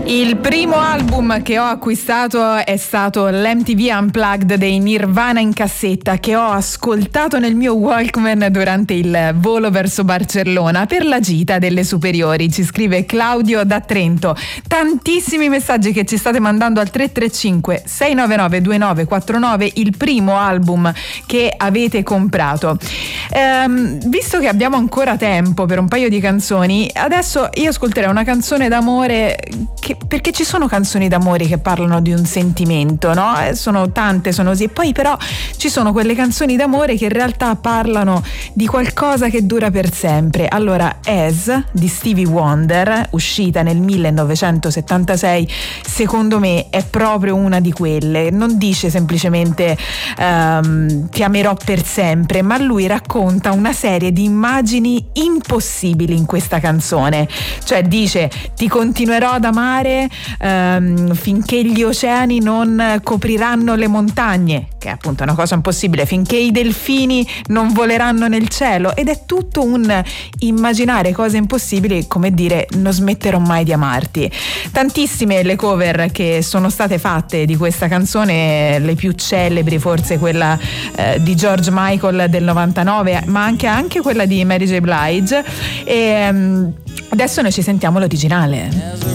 Il primo album che ho acquistato è stato l'MTV Unplugged dei Nirvana in cassetta, che ho ascoltato nel mio Walkman durante il volo verso Barcellona per la gita delle superiori. Ci scrive Claudio da Trento. Tantissimi messaggi che ci state mandando al 335 699 2949, il primo album che avete comprato. Visto che abbiamo ancora tempo per un paio di canzoni, adesso io ascolterei una canzone d'amore perché ci sono canzoni d'amore che parlano di un sentimento, no? Sono tante, sono così. Poi però ci sono quelle canzoni d'amore che in realtà parlano di qualcosa che dura per sempre. Allora, As di Stevie Wonder, uscita nel 1976, secondo me è proprio una di quelle. Non dice semplicemente ti amerò per sempre, ma lui racconta una serie di immagini impossibili in questa canzone. Cioè dice: ti continuerò ad amare finché gli oceani non copriranno le montagne, che è appunto una cosa impossibile, finché i delfini non voleranno nel cielo, ed è tutto un immaginare cose impossibili, come dire non smetterò mai di amarti. Tantissime le cover che sono state fatte di questa canzone, le più celebri forse quella di George Michael del 99, ma anche quella di Mary J. Blige, e adesso noi ci sentiamo l'originale.